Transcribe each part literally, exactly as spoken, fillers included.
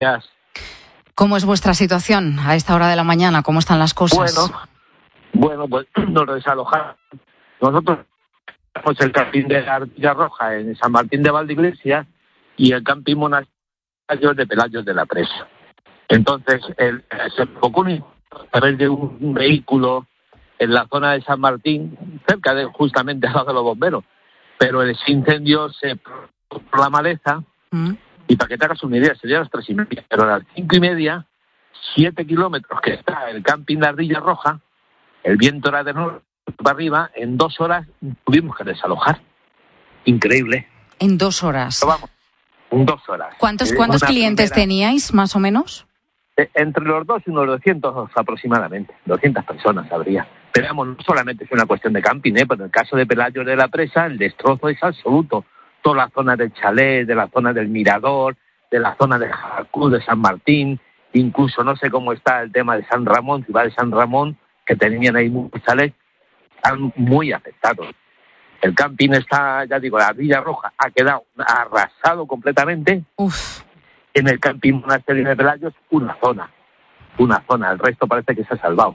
Gracias. ¿Cómo es vuestra situación a esta hora de la mañana? ¿Cómo están las cosas? Bueno, bueno, pues nos desalojaron. Nosotros tenemos el camping de la Ardilla Roja en San Martín de Valdeiglesia y el camping Monasterio de Pelayos de la Presa. Entonces, el, se provocó un a través de un, un vehículo en la zona de San Martín, cerca de justamente al lado de los bomberos, pero ese incendio se produjo por la maleza. ¿Mm? Y para que te hagas una idea, sería a las tres y media, pero a las cinco y media, siete kilómetros que está el camping de Ardilla Roja, el viento era de norte para arriba, en dos horas tuvimos que desalojar. Increíble. En dos horas. Pero vamos, en dos horas. ¿Cuántos, cuántos clientes primera... teníais, más o menos? Eh, entre los dos, unos doscientos aproximadamente, doscientas personas habría. Pero vamos, no solamente es una cuestión de camping, ¿eh? Pero en el caso de Pelayos de la Presa, el destrozo es absoluto. Toda la zona del chalet, de la zona del Mirador, de la zona de Jacú, de San Martín, incluso no sé cómo está el tema de San Ramón, ciudad de San Ramón, que tenían ahí muchos chalets, están muy afectados. El camping está, ya digo, la Ardilla Roja ha quedado arrasado completamente. Uf. En el camping Monasterio de Pelayos, una zona, una zona, el resto parece que se ha salvado.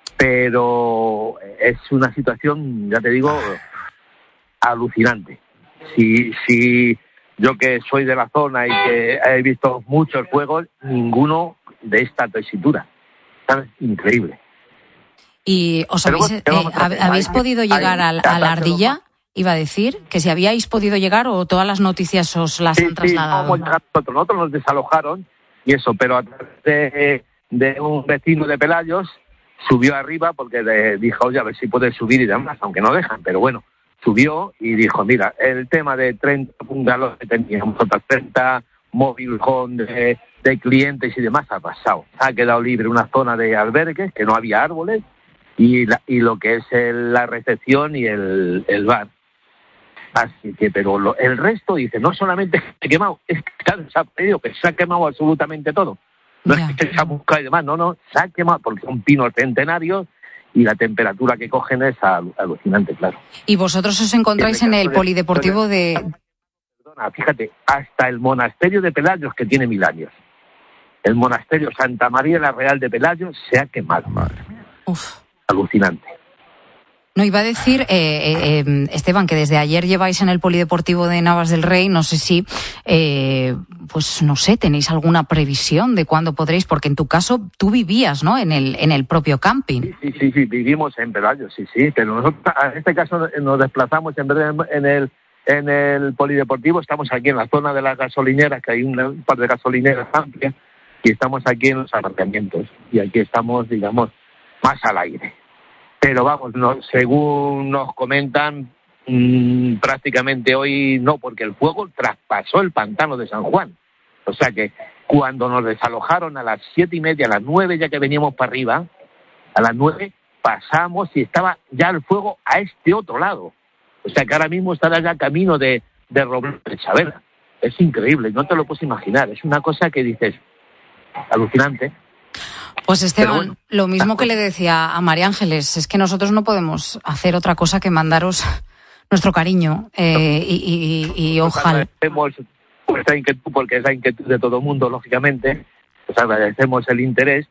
Pero es una situación, ya te digo, alucinante. Si, si yo que soy de la zona y que he visto muchos juegos, ninguno de esta tesitura. ¿Sabes? Increíble. ¿Y os habéis, eh, habéis podido llegar a, a la Ardilla? Iba a decir que si habíais podido llegar o todas las noticias os las sí, han trasladado. Sí, no, nosotros, nosotros nos desalojaron y eso, pero a través de, de un vecino de Pelayos subió arriba porque le dijo, oye, a ver si puede subir y demás, aunque no dejan, pero bueno. Subió y dijo, mira, el tema de treinta bungalows que teníamos, otras treinta móvil home de, de clientes y demás ha pasado. Ha quedado libre una zona de albergues, que no había árboles, y, la, y lo que es el, la recepción y el, el bar. Así que, pero lo, el resto, dice, no solamente se ha quemado, es que se ha pedido que se ha quemado absolutamente todo. No yeah. es que se ha buscado y demás, no, no, se ha quemado porque son pinos centenarios. Y la temperatura que cogen es alucinante, claro. ¿Y vosotros os encontráis en el polideportivo de...? Perdona, fíjate, hasta el monasterio de Pelayos, que tiene mil años. El monasterio Santa María la Real de Pelayos se ha quemado. Madre mía. Uf. Alucinante. No, iba a decir, eh, eh, Esteban, que desde ayer lleváis en el polideportivo de Navas del Rey, no sé si, eh, pues no sé, tenéis alguna previsión de cuándo podréis, porque en tu caso tú vivías, ¿no?, en el en el propio camping. Sí, sí, sí, sí vivimos en Pelayos, sí, sí, pero nosotros en este caso nos desplazamos en vez de en el en el polideportivo, estamos aquí en la zona de las gasolineras, que hay una, un par de gasolineras amplias, y estamos aquí en los aparcamientos, y aquí estamos, digamos, más al aire. Pero vamos, no, según nos comentan, mmm, prácticamente hoy no, porque el fuego traspasó el pantano de San Juan. O sea que cuando nos desalojaron a las siete y media, a las nueve ya que veníamos para arriba, a las nueve pasamos y estaba ya el fuego a este otro lado. O sea que ahora mismo estará ya camino de, de Robledo de Chavela. Es increíble, no te lo puedes imaginar. Es una cosa que dices, alucinante. Pues Esteban, bueno, lo mismo que le decía a María Ángeles, es que nosotros no podemos hacer otra cosa que mandaros nuestro cariño eh, y, y, y ojalá. Agradecemos vuestra inquietud, porque es la inquietud de todo el mundo, lógicamente, pues agradecemos el interés,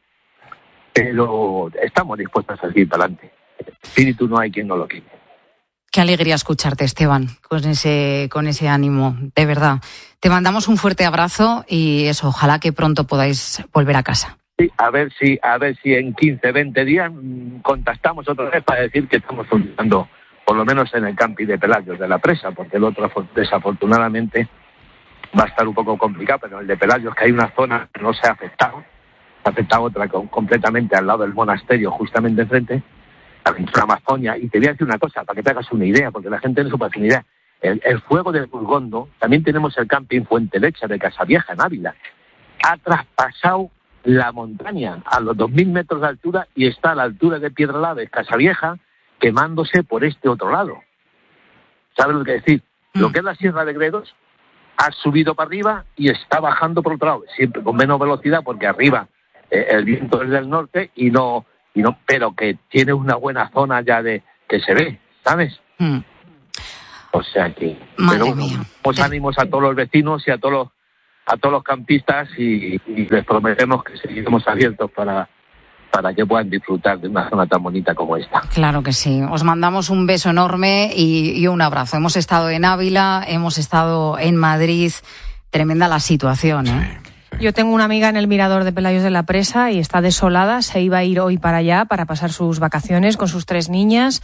pero estamos dispuestos a seguir para adelante. El espíritu no hay quien no lo quite. Qué alegría escucharte, Esteban, con ese, con ese ánimo, de verdad. Te mandamos un fuerte abrazo y eso, ojalá que pronto podáis volver a casa. Sí, a ver si a ver si en quince, veinte días contactamos otra vez para decir que estamos funcionando, por lo menos en el camping de Pelayos de la Presa, porque el otro desafortunadamente va a estar un poco complicado, pero el de Pelayos, que hay una zona que no se ha afectado, se ha afectado otra completamente al lado del monasterio, justamente enfrente, a la Amazonia. Y te voy a decir una cosa, para que te hagas una idea, porque la gente no se puede hacer una idea. El, el fuego de Burgondo, también tenemos el camping Fuente Lecha de Casavieja, en Ávila, ha traspasado la montaña a los dos mil metros de altura y está a la altura de Piedralabes, Casavieja, quemándose por este otro lado. ¿Sabes lo que decir? Mm. Lo que es la Sierra de Gredos ha subido para arriba y está bajando por otro lado, siempre con menos velocidad, porque arriba eh, el viento es del norte y no, y no, pero que tiene una buena zona ya de que se ve, ¿sabes? Mm. O sea que, Madre pero bueno, mía. pues ánimos a todos los vecinos y a todos los a todos los campistas y, y les prometemos que seguiremos abiertos para, para que puedan disfrutar de una zona tan bonita como esta. Claro que sí. Os mandamos un beso enorme y, y un abrazo. Hemos estado en Ávila, hemos estado en Madrid. Tremenda la situación, ¿eh? Yo tengo una amiga en el mirador de Pelayos de la Presa y está desolada, se iba a ir hoy para allá para pasar sus vacaciones con sus tres niñas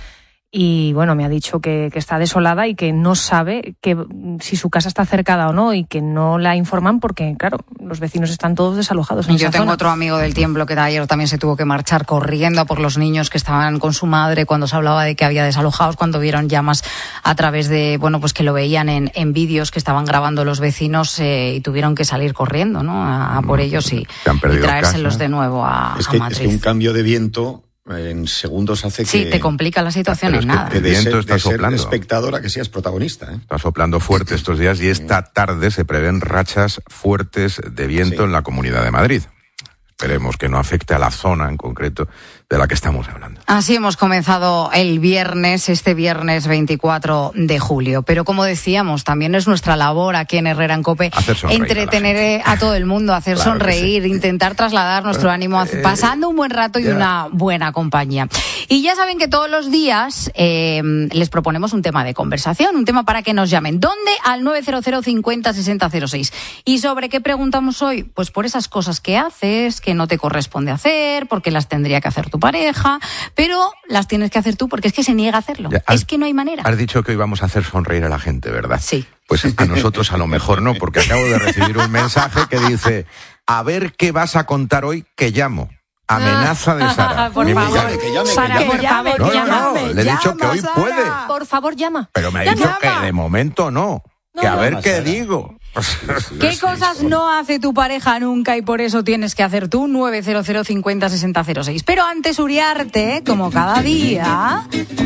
y bueno, me ha dicho que, que está desolada y que no sabe que, si su casa está cercada o no y que no la informan porque, claro, los vecinos están todos desalojados en Yo esa tengo zona. otro amigo del Tiemblo que de ayer también se tuvo que marchar corriendo por los niños que estaban con su madre cuando se hablaba de que había desalojados, cuando vieron llamas a través de, bueno, pues que lo veían en, en vídeos que estaban grabando los vecinos eh, y tuvieron que salir corriendo, ¿no? A, a por ellos y, y traérselos casa. de nuevo a, es que, a Madrid. Es que un cambio de viento en segundos hace que... Sí, te complica la situación en nada. El viento ser, está de ser soplando. espectadora que seas protagonista. ¿eh? Está soplando fuerte estos días y esta tarde se prevén rachas fuertes de viento sí. en la Comunidad de Madrid. Esperemos que no afecte a la zona en concreto de la que estamos hablando. Así hemos comenzado el viernes, este viernes veinticuatro de julio. Pero como decíamos, también es nuestra labor aquí en Herrera en COPE entretener a, a todo el mundo, hacer claro sonreír, sí. intentar trasladar nuestro ánimo, eh, pasando un buen rato y yeah. una buena compañía. Y ya saben que todos los días eh, les proponemos un tema de conversación, un tema para que nos llamen. ¿Dónde? Al nueve cero cero cincuenta sesenta cero seis. ¿Y sobre qué preguntamos hoy? Pues por esas cosas que haces, que no te corresponde hacer, porque las tendría que hacer tu pareja, pero las tienes que hacer tú porque es que se niega a hacerlo. Ya, has, es que no hay manera. Has dicho que hoy vamos a hacer sonreír a la gente, ¿verdad? Sí. Pues a nosotros a lo mejor no, porque acabo de recibir un mensaje que dice, a ver qué vas a contar hoy que llamo. Amenaza de Sara. Por Mi favor, mujer. que llame, Sara, que llame. por favor, no, llama. No, no, le he dicho llama, que hoy Sara. puede. Por favor, llama. Pero me ha llama. dicho que de momento no. No, que a no, ver no, qué Sara. digo. ¿Qué cosas no hace tu pareja nunca y por eso tienes que hacer tú? nueve cero cero cincuenta sesenta cero seis. Pero antes, Uriarte, como cada día,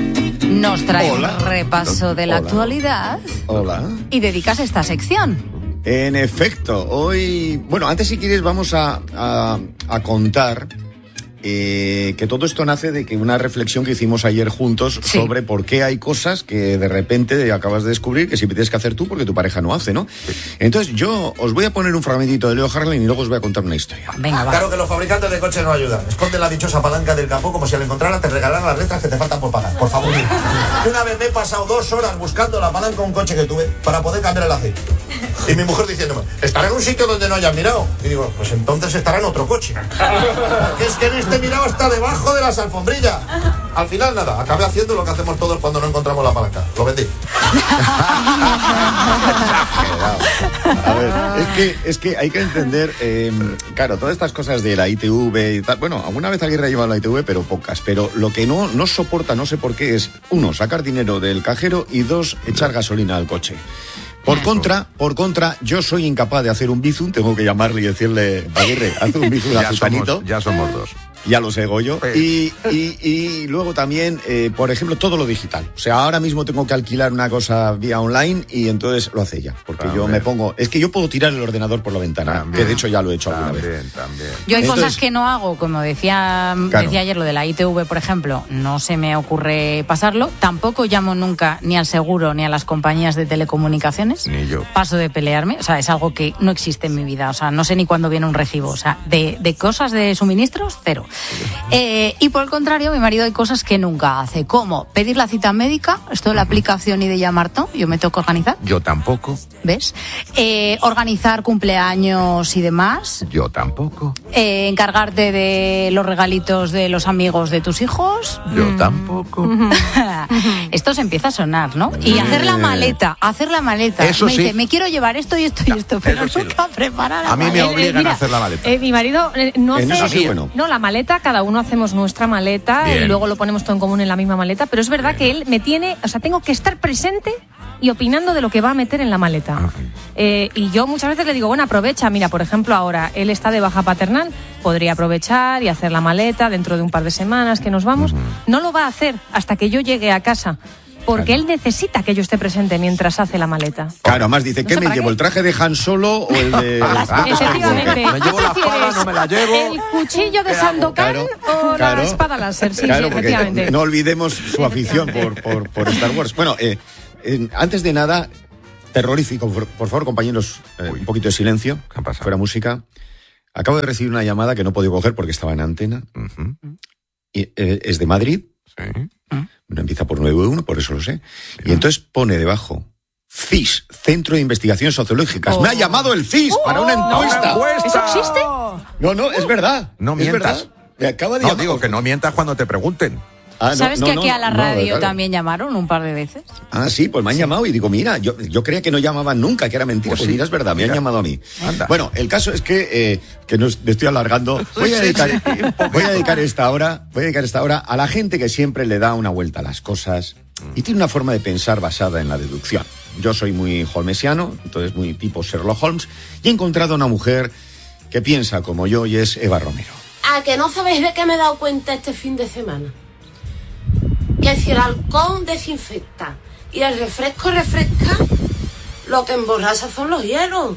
nos trae Hola. un repaso de la Hola. actualidad. Hola. Y dedicas esta sección. En efecto, hoy... Bueno, antes si quieres vamos a, a, a contar... Eh, que todo esto nace de que una reflexión que hicimos ayer juntos sí. sobre por qué hay cosas que de repente acabas de descubrir que siempre tienes que hacer tú porque tu pareja no hace, ¿no? Entonces yo os voy a poner un fragmentito de Leo Harlem y luego os voy a contar una historia. Venga, va. Claro que los fabricantes de coches no ayudan. Esconden la dichosa palanca del capó como si al encontrarla te regalaran las letras que te faltan por pagar. Por favor, mira. Una vez me he pasado dos horas buscando la palanca de un coche que tuve para poder cambiar el aceite. Y mi mujer diciéndome, estará en un sitio donde no hayas mirado. Y digo, pues entonces estará en otro coche. Porque es que en este mirado está debajo de las alfombrillas. Al final nada, acabé haciendo lo que hacemos todos cuando no encontramos la palanca. Lo vendí. A ver, es que, es que hay que entender, eh, claro, todas estas cosas de la I T V y tal. Bueno, alguna vez Aguirre ha llevado la I T V, pero pocas. Pero lo que no, no soporta, no sé por qué, es uno, sacar dinero del cajero y dos, echar gasolina al coche. Por contra, por contra, yo soy incapaz de hacer un bizum, tengo que llamarle y decirle, Aguirre, haz un bizum a ya, somos, ya somos dos. Ya lo sé, Goyo. Y, y, y luego también, eh, por ejemplo, todo lo digital. O sea, ahora mismo tengo que alquilar una cosa vía online y entonces lo hace ella. Porque también. yo me pongo... Es que yo puedo tirar el ordenador por la ventana, también. que de hecho ya lo he hecho también, alguna vez. También. Yo hay Entonces, cosas que no hago, como decía, claro. decía ayer lo de la I T V, por ejemplo, no se me ocurre pasarlo. Tampoco llamo nunca ni al seguro ni a las compañías de telecomunicaciones. Ni yo. Paso de pelearme. O sea, es algo que no existe en mi vida. O sea, no sé ni cuándo viene un recibo. O sea, de, de cosas de suministros, cero. Eh, Eh, y por el contrario, mi marido hay cosas que nunca hace, como pedir la cita médica, esto de la aplicación y de llamar todo, yo me tengo que organizar. Yo tampoco. ¿Ves? Eh, organizar cumpleaños y demás. Yo tampoco. Eh, encargarte de los regalitos de los amigos de tus hijos. Yo mm. tampoco. Esto se empieza a sonar, ¿no? Y hacer la maleta, hacer la maleta. Eso me sí. dice, me quiero llevar esto y esto y esto, pero sí nunca preparar la A mí me maleta. obligan Eh, mira, a hacer la maleta. Eh, mi marido eh, no hace... En eso sí, bueno. No, la maleta, cada uno hacemos nuestra maleta Bien. y luego lo ponemos todo en común en la misma maleta, pero es verdad que él me tiene, o sea, tengo que estar presente y opinando de lo que va a meter en la maleta. Ah. Eh, y yo muchas veces le digo, bueno, aprovecha, mira, por ejemplo, ahora él está de baja paternal, podría aprovechar y hacer la maleta dentro de un par de semanas que nos vamos. Uh-huh. No lo va a hacer hasta que yo llegue a casa. Porque claro. él necesita que yo esté presente mientras hace la maleta. Claro, además dice, no ¿qué sé me llevo? qué. ¿El traje de Han Solo o el de...? Efectivamente. Me llevo la espada, no me la llevo. ¿El cuchillo de Sandokan claro, o claro, la espada láser? Sí, claro, sí, efectivamente. No olvidemos su afición por, por, por Star Wars. Bueno, eh, eh, antes de nada... terrorífico. Por, por favor, compañeros, eh, un poquito de silencio. ¿Qué ha pasado? Fuera música. Acabo de recibir una llamada que no he podido coger porque estaba en antena. Uh-huh. Y, eh, es de Madrid. Sí. Bueno, empieza por nueve uno, por eso lo sé. Sí. Y entonces pone debajo, C I S, Centro de Investigaciones Sociológicas. Oh. Me ha llamado el C I S oh. para una encuesta. ¿Una encuesta? ¿Eso existe? No, no, es verdad. No es mientas. Verdad. Me acaba de no, llamar. digo que no mientas cuando te pregunten. Ah, no, ¿Sabes no, que no, aquí a la no, radio no, claro. también llamaron un par de veces? Ah, sí, pues me han sí. llamado y digo, mira, yo, yo creía que no llamaban nunca, que era mentira. Pues, pues sí. mira, es verdad, me mira. han llamado a mí. Anda. Bueno, el caso es que, eh, que no me estoy alargando. Voy a dedicar, sí, sí, voy a dedicar esta hora, voy a dedicar esta hora a la gente que siempre le da una vuelta a las cosas y tiene una forma de pensar basada en la deducción. Yo soy muy holmesiano, entonces muy tipo Sherlock Holmes, y he encontrado a una mujer que piensa como yo y es Eva Romero. ¿A que no sabéis de qué me he dado cuenta este fin de semana? Que si el alcohol desinfecta y el refresco refresca, lo que emborracha son los hielos.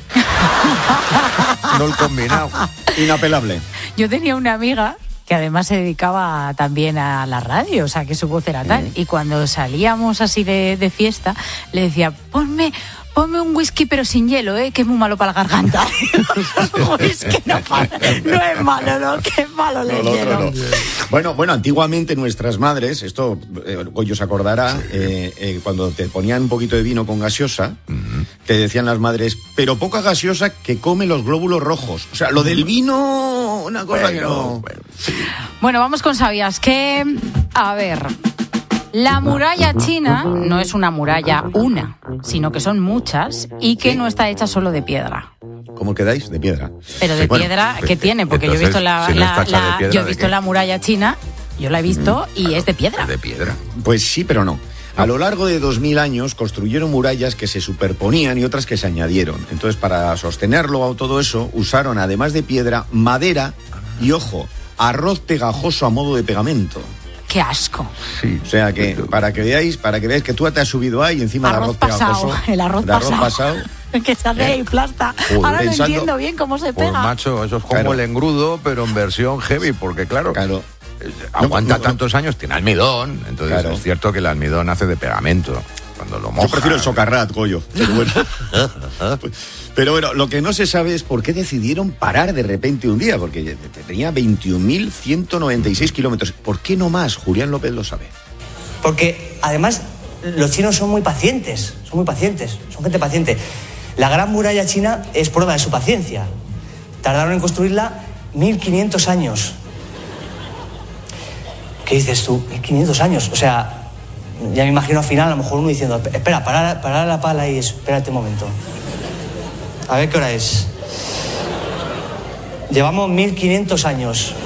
No el combinado. Inapelable. Yo tenía una amiga que además se dedicaba también a la radio, o sea, que su voz era tal. Mm. Y cuando salíamos así de, de fiesta, le decía, ponme... Ponme un whisky pero sin hielo, ¿eh? Que es muy malo para la garganta. Whisky no, no es malo, ¿no? Que es malo el no, hielo. No. Bueno, bueno, antiguamente nuestras madres, esto eh, Goyo se acordará, sí. eh, eh, cuando te ponían un poquito de vino con gaseosa, uh-huh. te decían las madres, pero poca gaseosa que come los glóbulos rojos. O sea, lo del vino, una cosa bueno, que no... Bueno, sí. Bueno, vamos con ¿sabías qué? A ver... La muralla china no es una muralla una, sino que son muchas y que no está hecha solo de piedra. ¿Cómo quedáis? De piedra. Pero de bueno, piedra, ¿qué tiene? Porque entonces, yo he visto la, si no la, la piedra, yo he visto la muralla china, yo la he visto mm, y claro, es de piedra. De piedra. Pues sí, pero no. A lo largo de dos mil años construyeron murallas que se superponían y otras que se añadieron. Entonces, para sostenerlo o todo eso, usaron, además de piedra, madera y, ojo, arroz pegajoso a modo de pegamento. ¡Qué asco! Sí. O sea que, para que veáis, para que veáis que tú te has subido ahí encima del arroz, arroz pasado, pegajoso. El arroz, arroz pasado. pasado. Que se hace eh. y plasta. Joder, ahora pensando, no entiendo bien cómo se pega. Pues macho, eso es como claro. el engrudo, pero en versión heavy, porque claro, claro. Eh, aguanta no, no, tantos no. años, tiene almidón, entonces claro. es cierto que el almidón hace de pegamento. Cuando lo moja. Yo prefiero el socarrat, Goyo. Pero bueno. Pero bueno, lo que no se sabe es por qué decidieron parar de repente un día, porque tenía veintiún mil ciento noventa y seis kilómetros. ¿Por qué no más? Julián López lo sabe. Porque además los chinos son muy pacientes, son muy pacientes, son gente paciente. La Gran Muralla China es prueba de su paciencia. Tardaron en construirla mil quinientos años. ¿Qué dices tú? mil quinientos años, o sea... Ya me imagino al final a lo mejor uno diciendo, espera, parar, parar la pala y espérate un momento. A ver qué hora es. Llevamos mil quinientos años.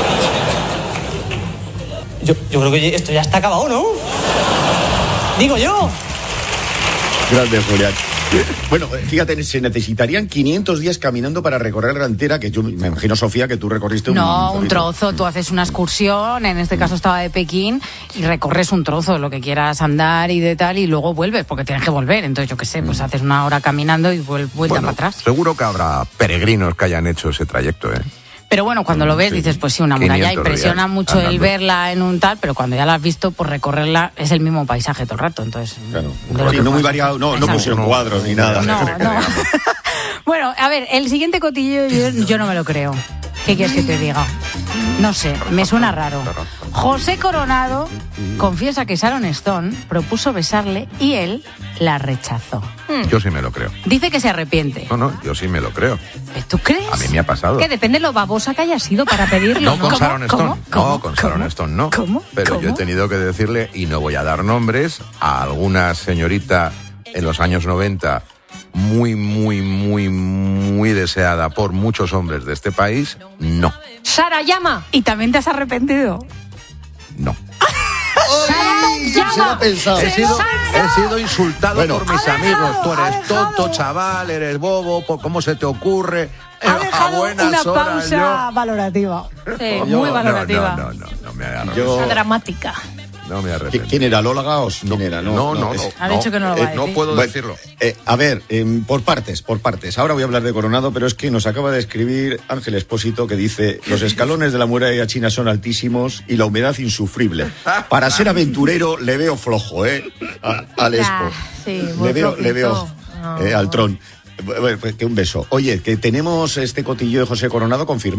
Yo, yo creo que esto ya está acabado, ¿no? Digo yo. Grande, Julián. Bueno, fíjate, se necesitarían quinientos días caminando para recorrer la entera, que yo me imagino, Sofía, que tú recorriste un... No, un trozo, tú haces una excursión, en este caso estaba de Pekín, y recorres un trozo, lo que quieras andar y de tal, y luego vuelves, porque tienes que volver, entonces yo qué sé, pues haces una hora caminando y vuelta bueno, para atrás. Seguro que habrá peregrinos que hayan hecho ese trayecto, ¿eh? Pero bueno, cuando lo ves, dices, pues sí, una muralla, impresiona mucho andando. El verla en un tal, pero cuando ya la has visto, pues recorrerla es el mismo paisaje todo el rato, entonces... Claro, sí, no muy variado, no, no pusieron cuadros ni nada. No, no. Bueno, a ver, el siguiente cotillo yo, yo no me lo creo. ¿Qué quieres que te diga? No sé, me suena raro. José Coronado confiesa que Sharon Stone propuso besarle y él la rechazó. Yo sí me lo creo. Dice que se arrepiente. No, no, yo sí me lo creo. ¿Tú crees? A mí me ha pasado. Que depende de lo babosa que haya sido para pedirlo. No con Sharon Stone. ¿Cómo? No, con Sharon Stone no. ¿Cómo? Pero ¿Cómo? yo he tenido que decirle, y no voy a dar nombres, a alguna señorita en los años noventa muy, muy, muy, muy deseada por muchos hombres de este país, no. Sara, llama. ¿Y también te has arrepentido? No. ¡Ay! Se lo ha pensado. He sido, he sido insultado bueno, por mis amigos. Dejado, Tú eres tonto, chaval, eres bobo, ¿cómo se te ocurre? Ha dejado a buenas una horas, pausa yo... valorativa. Sí, yo, muy valorativa. No, no, no, no, no me hagas. Yo... dramática. No me arrepiento. ¿Quién era? ¿Lola Gaos? ¿Quién no, era? No, no, no. no, ha dicho que no lo va a decir. No puedo bueno, decirlo. Eh, a ver, eh, por partes, por partes. Ahora voy a hablar de Coronado, pero es que nos acaba de escribir Ángel Espósito que dice: los escalones de la muralla china son altísimos y la humedad insufrible. Para ser aventurero le veo flojo, ¿eh? A, al Expo. Sí, le veo, le veo. eh, al Tron. Bueno, pues que un beso. Oye, que tenemos este cotillo de José Coronado confirmado.